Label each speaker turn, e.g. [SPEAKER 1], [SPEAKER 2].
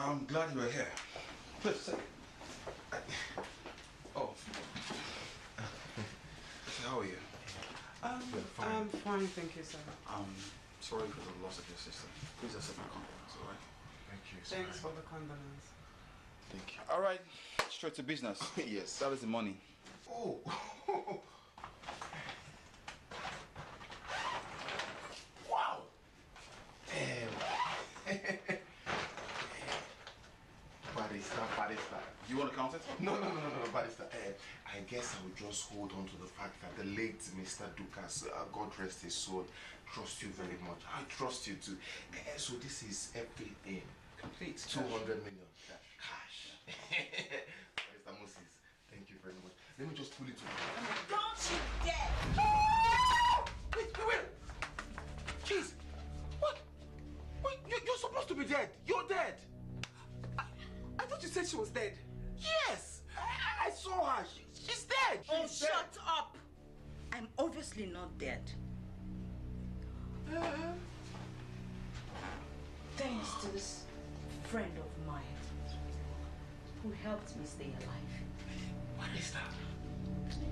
[SPEAKER 1] I'm glad you're here. Please sit. Oh. How are you?
[SPEAKER 2] I'm fine, thank you, sir.
[SPEAKER 1] Sorry for the loss of your sister. Please accept my compliments, alright?
[SPEAKER 3] Thank you,
[SPEAKER 2] Thanks for the condolence.
[SPEAKER 1] Thank you. Alright, straight to business. Yes. That is the money.
[SPEAKER 3] Oh! Wow! Barrister.
[SPEAKER 1] Do you want to count it?
[SPEAKER 3] No, Barrister. I guess I will just hold on to the fact that the late Mr. Dukas, God rest his soul, trusts you very much. I trust you too. So this is everything.
[SPEAKER 1] Complete.
[SPEAKER 3] 200 million. Cash. Barrister Moses, thank you very much. Let me just pull it to you.
[SPEAKER 4] Don't you dare!
[SPEAKER 3] Wait! Jeez! What? Wait, you're supposed to be dead. You're dead.
[SPEAKER 2] I thought you said she was dead.
[SPEAKER 3] Yes! I saw her. She's dead.
[SPEAKER 4] Shut up! I'm obviously not dead. Thanks to this friend of mine who helped me stay alive.
[SPEAKER 3] What is that?